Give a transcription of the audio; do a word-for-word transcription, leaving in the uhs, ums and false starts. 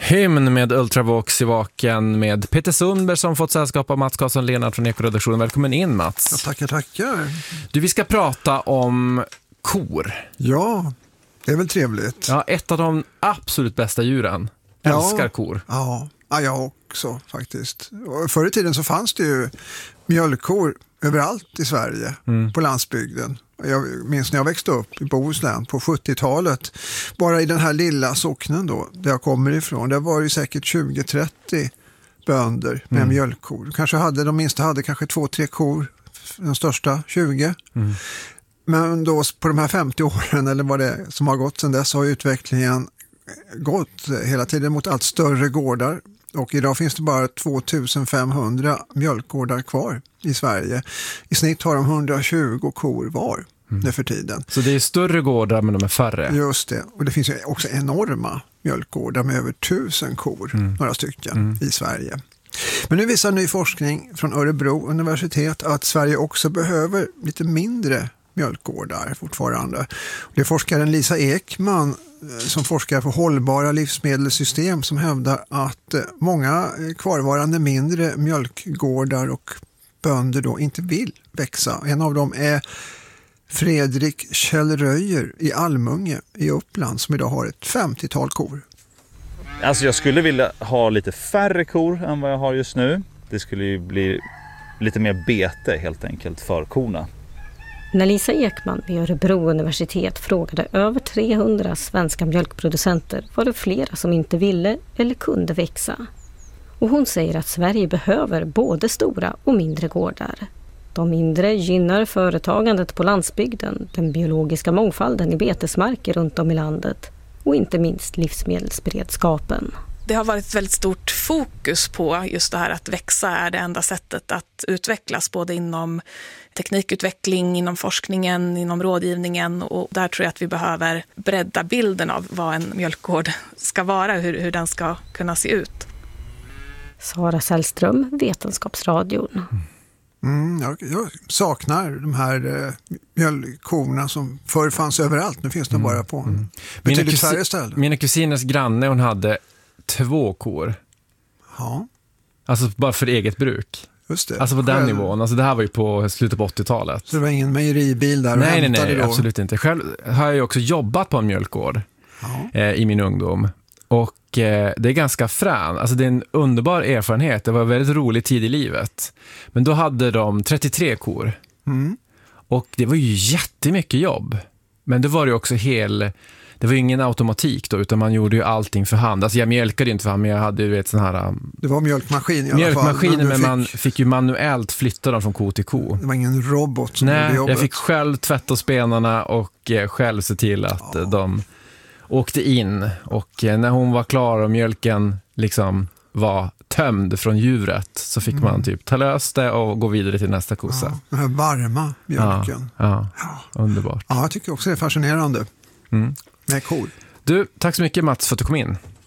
Hymn med Ultravox i vaken med Peter Sundberg som fått sällskap av Mats Karlsson Lennart från Ekoredaktionen. Välkommen in, Mats. Ja, tackar, tackar. Du, vi ska prata om kor. Ja, det är väl trevligt. Ja, ett av de absolut bästa djuren. Älskar ja, kor. Ja, ja, jag också faktiskt. Och förr i tiden så fanns det ju mjölkkor överallt i Sverige, mm. på landsbygden. Jag minns när jag växte upp i Bohuslän på sjuttiotalet. Bara i den här lilla socknen då, där jag kommer ifrån. Där var det säkert tjugo trettio bönder med mm. mjölkkor. Kanske hade, de minsta hade kanske två, tre kor. Den största tjugo. Mm. Men då på de här femtio åren eller vad det är som har gått sedan dess har utvecklingen gått hela tiden mot allt större gårdar. Och idag finns det bara tvåtusen femhundra mjölkgårdar kvar i Sverige. I snitt har de hundratjugo kor var mm. nu för tiden. Så det är större gårdar men de är färre? Just det. Och det finns ju också enorma mjölkgårdar med över tusen kor, mm. några stycken, mm. i Sverige. Men nu visar ny forskning från Örebro universitet att Sverige också behöver lite mindre mjölkgårdar fortfarande. Det är forskaren Lisa Ekman som forskar på hållbara livsmedelssystem som hävdar att många kvarvarande mindre mjölkgårdar och bönder då inte vill växa. En av dem är Fredrik Kjellröjer i Almunge i Uppland som idag har ett femtiotal kor. Alltså jag skulle vilja ha lite färre kor än vad jag har just nu. Det skulle ju bli lite mer bete helt enkelt för korna. När Lisa Ekman vid Örebro universitet frågade över trehundra svenska mjölkproducenter var det flera som inte ville eller kunde växa. Och hon säger att Sverige behöver både stora och mindre gårdar. De mindre gynnar företagandet på landsbygden, den biologiska mångfalden i betesmarker runt om i landet och inte minst livsmedelsberedskapen. Det har varit ett väldigt stort fokus på just det här att växa är det enda sättet att utvecklas både inom teknikutveckling, inom forskningen, inom rådgivningen och där tror jag att vi behöver bredda bilden av vad en mjölkgård ska vara, hur, hur den ska kunna se ut. Sara Sällström, Vetenskapsradion. Mm, jag, jag saknar de här eh, mjölkkorna som förr fanns överallt. Nu finns de mm. bara på mm. betydligt färre ställen. Mina kusiners granne, hon hade två kor. Ja. Alltså bara för eget bruk. Just det. Alltså på Själv... den nivån. Alltså det här var ju på slutet på åttiotalet. Så det var ingen mejeribil där? Nej, nej, nej. Då. Absolut inte. Själv har jag ju också jobbat på en mjölkgård eh, i min ungdom. Och eh, det är ganska frän. Alltså det är en underbar erfarenhet. Det var en väldigt rolig tid i livet. Men då hade de trettiotre kor. Mm. Och det var ju jättemycket jobb. Men det var ju också hel... Det var ju ingen automatik då, utan man gjorde ju allting för hand. Alltså jag mjölkade inte för hand, men jag hade ju ett sån här... Det var mjölkmaskin i alla mjölkmaskiner, fall. Men, men fick... man fick ju manuellt flytta dem från ko till ko. Det var ingen robot som Nej, gjorde jobbet. Jag fick själv tvätta spenarna och eh, själv se till att ja. de åkte in. Och eh, när hon var klar och mjölken liksom var tömd från djuret så fick mm. man typ ta lös det och gå vidare till nästa kossa. Ja, den här varma mjölken. Ja, ja, ja. Underbart. Ja, jag tycker också det är fascinerande. Mm. Nej, cool. Du, tack så mycket Mats för att du kom in.